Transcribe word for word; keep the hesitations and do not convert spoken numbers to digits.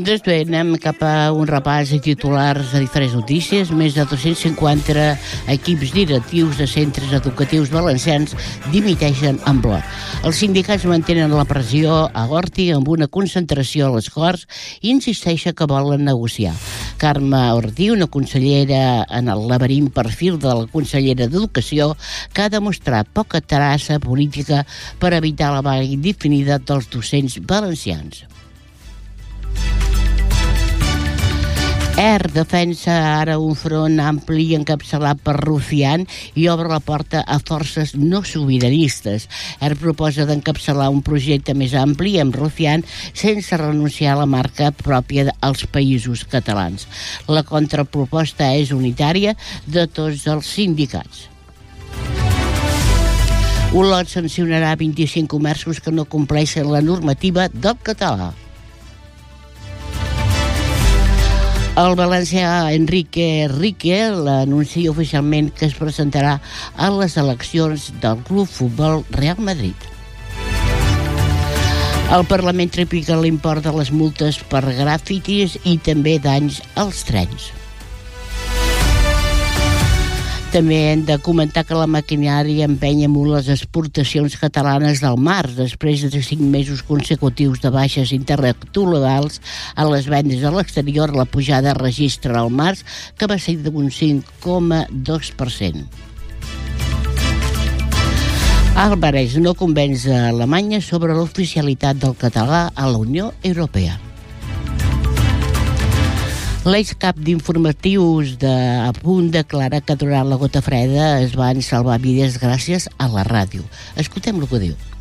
Doncs bé, anem cap a un repàs de titulars de diferents notícies. Més de dos-cents cinquanta equips directius de centres educatius valencians dimiteixen en bloc. Els sindicats mantenen la pressió a Gorti amb una concentració a les Corts i insisteixen que volen negociar. Carme Ortí, una consellera en el laberint perfil de la consellera d'Educació, que ha demostrat poca traça política per evitar la vaga indefinida dels docents valencians. ERC defensa ara un front ampli encapçalat per Rufián i obre la porta a forces no sobiranistes. ERC proposa d'encapçalar un projecte més ampli amb Rufián sense renunciar a la marca pròpia als països catalans. La contraproposta és unitària de tots els sindicats. Olot sancionarà vint-i-cinc comerços que no compleixen la normativa del català. El valencià Enrique Rique l'anuncia oficialment que es presentarà a les eleccions del Club Futbol Real Madrid. El Parlament triplica l'import de les multes per grafitis i també danys als trens. També hem de comentar que la maquinària empenya molt les exportacions catalanes del març, després de cinc mesos consecutius de baixes interactuals a les vendes a l'exterior. La pujada registra al març, que va ser d'un cinc coma dos per cent. Álvarez no convenç a Alemanya sobre l'oficialitat del català a la Unió Europea. L'excap d'informatius de A Punt declara que durant la gota freda es van salvar vides gràcies a la ràdio. Escoltem el que diu.